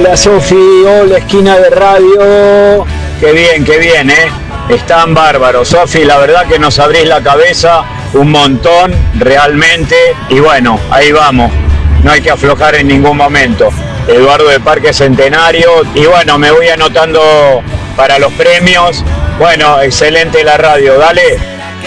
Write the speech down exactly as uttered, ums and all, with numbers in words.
Hola Sofi, hola Esquina de Radio. Qué bien, qué bien, ¿eh? Están bárbaros. Sofi, la verdad que nos abrís la cabeza un montón, realmente. Y bueno, ahí vamos. No hay que aflojar en ningún momento. Eduardo de Parque Centenario. Y bueno, me voy anotando para los premios. Bueno, excelente la radio. Dale.